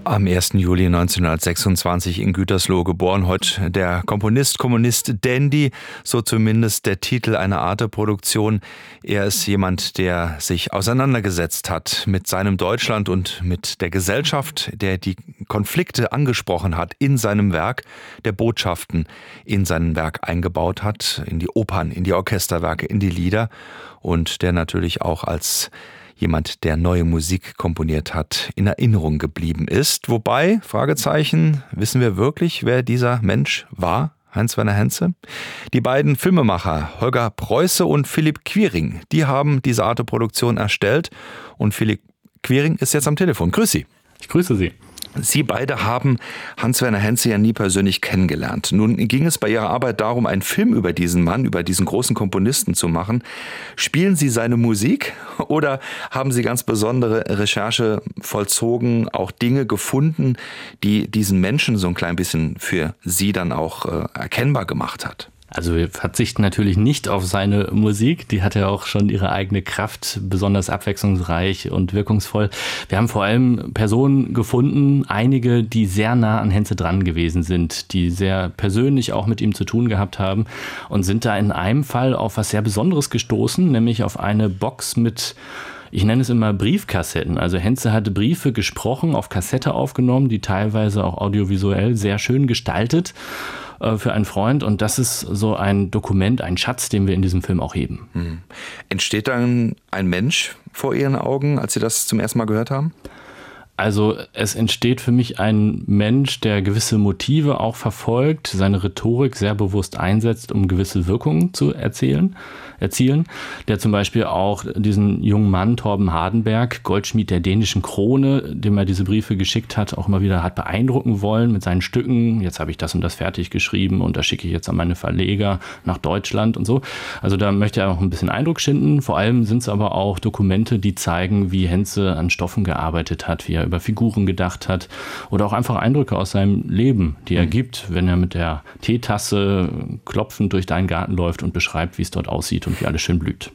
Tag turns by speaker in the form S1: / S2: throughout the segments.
S1: Am 1. Juli 1926 in Gütersloh geboren, heute der Komponist, Kommunist Dandy, so zumindest der Titel einer Arte-Produktion. Er ist jemand, der sich auseinandergesetzt hat mit seinem Deutschland und mit der Gesellschaft, der die Konflikte angesprochen hat in seinem Werk, der Botschaften in sein Werk eingebaut hat, in die Opern, in die Orchesterwerke, in die Lieder und der natürlich auch als jemand, der neue Musik komponiert hat, in Erinnerung geblieben ist. Wobei, Fragezeichen, wissen wir wirklich, wer dieser Mensch war? Heinz-Werner Henze? Die beiden Filmemacher, Holger Preuße und Philipp Quiring, die haben diese Arte-Produktion erstellt. Und Philipp Quiring ist jetzt am Telefon. Grüß Sie.
S2: Ich grüße Sie.
S1: Sie beide haben Hans-Werner Henze ja nie persönlich kennengelernt. Nun ging es bei Ihrer Arbeit darum, einen Film über diesen Mann, über diesen großen Komponisten zu machen. Spielen Sie seine Musik oder haben Sie ganz besondere Recherche vollzogen, auch Dinge gefunden, die diesen Menschen so ein klein bisschen für Sie dann auch erkennbar gemacht hat?
S2: Also wir verzichten natürlich nicht auf seine Musik, die hat ja auch schon ihre eigene Kraft, besonders abwechslungsreich und wirkungsvoll. Wir haben vor allem Personen gefunden, einige, die sehr nah an Henze dran gewesen sind, die sehr persönlich auch mit ihm zu tun gehabt haben und sind da in einem Fall auf was sehr Besonderes gestoßen, nämlich auf eine Box mit, ich nenne es immer Briefkassetten. Also Henze hatte Briefe gesprochen, auf Kassette aufgenommen, die teilweise auch audiovisuell sehr schön gestaltet für einen Freund. Und das ist so ein Dokument, ein Schatz, den wir in diesem Film auch heben.
S1: Entsteht dann ein Mensch vor Ihren Augen, als Sie das zum ersten Mal gehört haben?
S2: Also es entsteht für mich ein Mensch, der gewisse Motive auch verfolgt, seine Rhetorik sehr bewusst einsetzt, um gewisse Wirkungen zu erzielen, der zum Beispiel auch diesen jungen Mann, Torben Hardenberg, Goldschmied der dänischen Krone, dem er diese Briefe geschickt hat, auch immer wieder hat beeindrucken wollen mit seinen Stücken. Jetzt habe ich das und das fertig geschrieben und das schicke ich jetzt an meine Verleger nach Deutschland und so. Also da möchte er auch ein bisschen Eindruck schinden. Vor allem sind es aber auch Dokumente, die zeigen, wie Henze an Stoffen gearbeitet hat, wie er über Figuren gedacht hat oder auch einfach Eindrücke aus seinem Leben, die er gibt, wenn er mit der Teetasse klopfend durch deinen Garten läuft und beschreibt, wie es dort aussieht und wie alles schön blüht.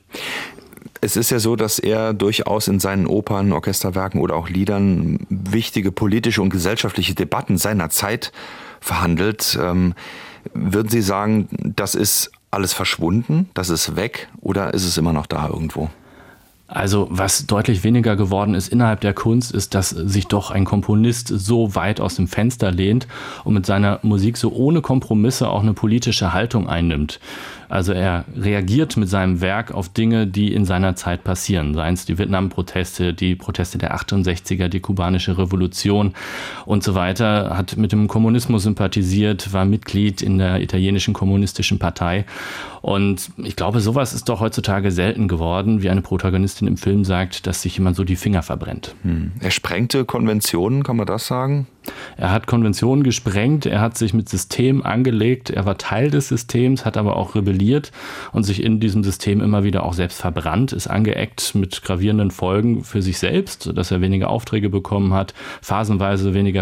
S1: Es ist ja so, dass er durchaus in seinen Opern, Orchesterwerken oder auch Liedern wichtige politische und gesellschaftliche Debatten seiner Zeit verhandelt. Würden Sie sagen, das ist alles verschwunden, das ist weg oder ist es immer noch da irgendwo?
S2: Also was deutlich weniger geworden ist innerhalb der Kunst, ist, dass sich doch ein Komponist so weit aus dem Fenster lehnt und mit seiner Musik so ohne Kompromisse auch eine politische Haltung einnimmt. Also er reagiert mit seinem Werk auf Dinge, die in seiner Zeit passieren. Seien es die Vietnam-Proteste, die Proteste der 68er, die kubanische Revolution und so weiter. Hat mit dem Kommunismus sympathisiert, war Mitglied in der italienischen kommunistischen Partei. Und ich glaube, sowas ist doch heutzutage selten geworden, wie eine Protagonistin im Film sagt, dass sich jemand so die Finger verbrennt.
S1: Er sprengte Konventionen, kann man das sagen?
S2: Er hat Konventionen gesprengt, er hat sich mit System angelegt, er war Teil des Systems, hat aber auch rebelliert und sich in diesem System immer wieder auch selbst verbrannt, ist angeeckt mit gravierenden Folgen für sich selbst, dass er weniger Aufträge bekommen hat, phasenweise weniger